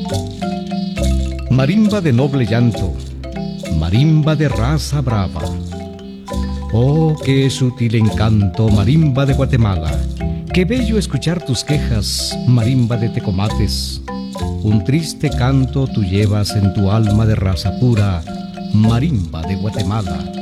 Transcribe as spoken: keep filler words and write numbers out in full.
Marimba de noble llanto, marimba de raza brava. Oh, qué sutil encanto, marimba de Guatemala. Qué bello escuchar tus quejas, marimba de Tecomates. Un triste canto tú llevas en tu alma de raza pura, marimba de Guatemala.